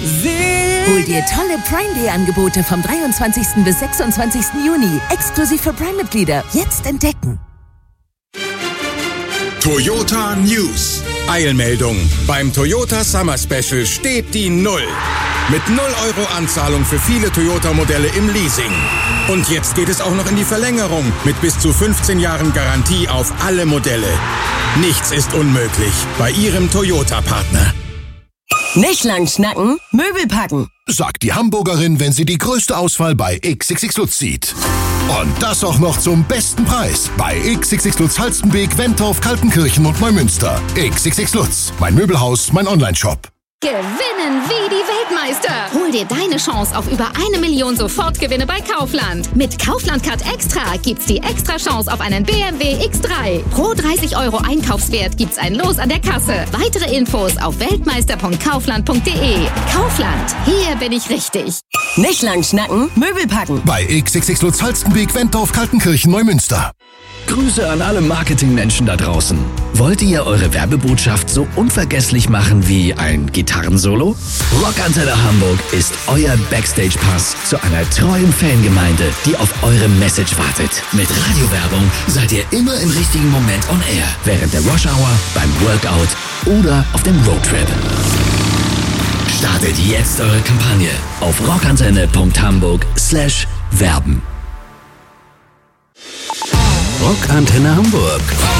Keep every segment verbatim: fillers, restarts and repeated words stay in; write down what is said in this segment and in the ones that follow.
Hol dir tolle Prime Day Angebote vom dreiundzwanzigsten bis sechsundzwanzigsten Juni. Exklusiv für Prime-Mitglieder. Jetzt entdecken. Toyota News. Eilmeldung. Beim Toyota Summer Special steht die Null. Mit null Euro Anzahlung für viele Toyota-Modelle im Leasing. Und jetzt geht es auch noch in die Verlängerung mit bis zu fünfzehn Jahren Garantie auf alle Modelle. Nichts ist unmöglich bei Ihrem Toyota-Partner. Nicht lang schnacken, Möbel packen. Sagt die Hamburgerin, wenn sie die größte Auswahl bei X X X Lutz sieht. Und das auch noch zum besten Preis bei X X X Lutz Halstenbek, Wentorf, Kaltenkirchen und Neumünster. X X X Lutz, mein Möbelhaus, mein Onlineshop. Gewinnen wie die Weltmeister. Hol dir deine Chance auf über eine Million Sofortgewinne bei Kaufland. Mit Kaufland Card Extra gibt's die extra Chance auf einen B M W X drei. Pro dreißig Euro Einkaufswert gibt's ein Los an der Kasse. Weitere Infos auf weltmeister punkt kaufland punkt de. Kaufland, hier bin ich richtig. Nicht lang schnacken, Möbel packen. Bei X X X Lutz Halstenbek, Wentorf, Kaltenkirchen, Neumünster. Grüße an alle Marketingmenschen da draußen. Wollt ihr eure Werbebotschaft so unvergesslich machen wie ein Gitarrensolo? Rockantenne Hamburg ist euer Backstage-Pass zu einer treuen Fangemeinde, die auf eure Message wartet. Mit Radiowerbung seid ihr immer im richtigen Moment on air. Während der Rush Hour, beim Workout oder auf dem Roadtrip. Startet jetzt eure Kampagne auf rockantenne punkt hamburg slash werben. Rockantenne Hamburg.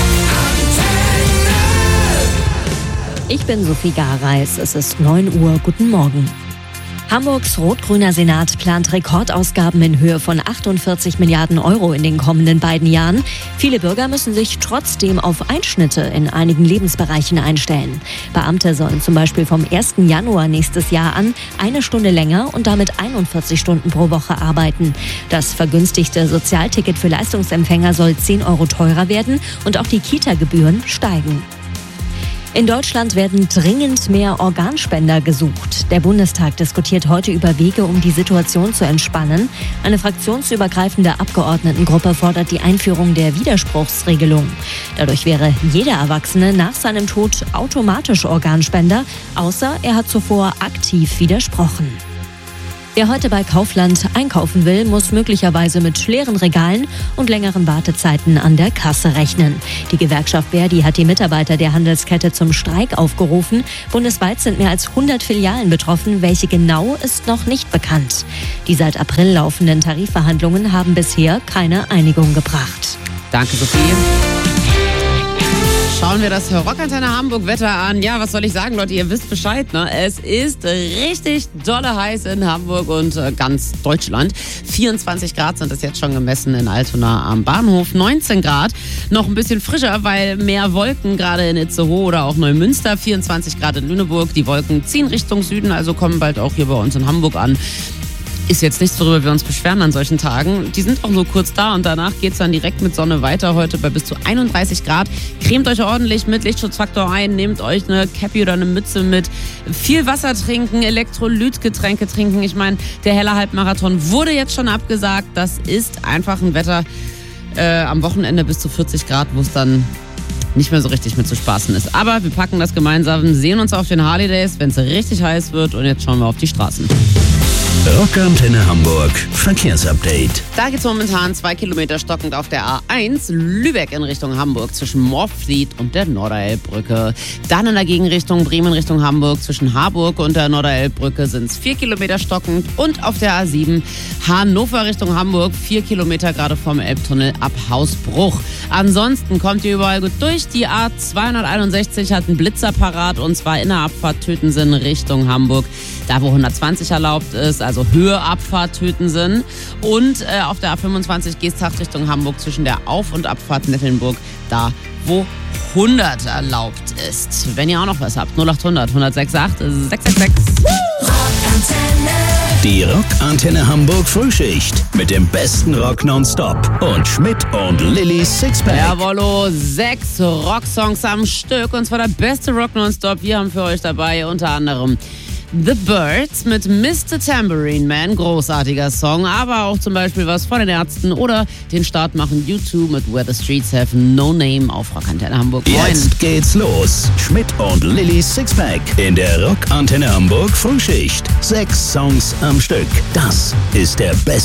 Ich bin Sophie Gareis. Es ist neun Uhr. Guten Morgen. Hamburgs rot-grüner Senat plant Rekordausgaben in Höhe von achtundvierzig Milliarden Euro in den kommenden beiden Jahren. Viele Bürger müssen sich trotzdem auf Einschnitte in einigen Lebensbereichen einstellen. Beamte sollen zum Beispiel vom ersten Januar nächstes Jahr an eine Stunde länger und damit einundvierzig Stunden pro Woche arbeiten. Das vergünstigte Sozialticket für Leistungsempfänger soll zehn Euro teurer werden und auch die Kita-Gebühren steigen. In Deutschland werden dringend mehr Organspender gesucht. Der Bundestag diskutiert heute über Wege, um die Situation zu entspannen. Eine fraktionsübergreifende Abgeordnetengruppe fordert die Einführung der Widerspruchsregelung. Dadurch wäre jeder Erwachsene nach seinem Tod automatisch Organspender, außer er hat zuvor aktiv widersprochen. Wer heute bei Kaufland einkaufen will, muss möglicherweise mit leeren Regalen und längeren Wartezeiten an der Kasse rechnen. Die Gewerkschaft Verdi hat die Mitarbeiter der Handelskette zum Streik aufgerufen. Bundesweit sind mehr als hundert Filialen betroffen. Welche genau, ist noch nicht bekannt. Die seit April laufenden Tarifverhandlungen haben bisher keine Einigung gebracht. Danke, Sophie. Schauen wir das Rockantenne Hamburg Wetter an. Ja, was soll ich sagen, Leute? Ihr wisst Bescheid, ne? Es ist richtig dolle heiß in Hamburg und äh, ganz Deutschland. vierundzwanzig Grad sind es jetzt schon gemessen in Altona am Bahnhof. neunzehn Grad. Noch ein bisschen frischer, weil mehr Wolken gerade in Itzehoe oder auch Neumünster. vierundzwanzig Grad in Lüneburg. Die Wolken ziehen Richtung Süden, also kommen bald auch hier bei uns in Hamburg an. Ist jetzt nichts, worüber wir uns beschweren an solchen Tagen. Die sind auch nur kurz da und danach geht es dann direkt mit Sonne weiter. Heute bei bis zu einunddreißig Grad. Cremt euch ordentlich mit Lichtschutzfaktor ein. Nehmt euch eine Cappy oder eine Mütze mit. Viel Wasser trinken, Elektrolytgetränke trinken. Ich meine, der Heller Halbmarathon wurde jetzt schon abgesagt. Das ist einfach ein Wetter äh, am Wochenende bis zu vierzig Grad, wo es dann nicht mehr so richtig mit zu spaßen ist. Aber wir packen das gemeinsam, sehen uns auf den Harley-Days, wenn es richtig heiß wird. Und jetzt schauen wir auf die Straßen. Rockantenne Hamburg Verkehrsupdate. Da geht es momentan zwei Kilometer stockend auf der A eins Lübeck in Richtung Hamburg zwischen Morfried und der Norderelbbrücke. Dann in der Gegenrichtung Bremen Richtung Hamburg zwischen Harburg und der Norderelbbrücke sind es vier Kilometer stockend. Und auf der A sieben Hannover Richtung Hamburg vier Kilometer gerade vom Elbtunnel ab Hausbruch. Ansonsten kommt ihr überall gut durch. Die A zweihunderteinundsechzig hat einen Blitzer parat und zwar in der Abfahrt Tötensinn Richtung Hamburg. Da wo hundertzwanzig erlaubt ist, also Höhe Abfahrt Tötensinn. Und äh, auf der A fünfundzwanzig Geesthacht Richtung Hamburg zwischen der Auf- und Abfahrt Nettelnburg, da wo hundert erlaubt ist. Wenn ihr auch noch was habt, null acht hundert, hundertsechs acht, sechs sechs sechs. Die Rockantenne Hamburg Frühschicht mit dem besten Rock nonstop und Schmidt und Lillys Sixpack. Jawollo, sechs Rocksongs am Stück und zwar der beste Rock nonstop. Wir haben für euch dabei unter anderem The Birds mit Mister Tambourine Man, großartiger Song, aber auch zum Beispiel was von den Ärzten oder den Start machen U zwei mit Where the Streets Have No Name auf Rockantenne Hamburg. Moin. Jetzt geht's los. Schmidt und Lillys Sixpack in der Rockantenne Hamburg Frühschicht. Sechs Songs am Stück. Das ist der beste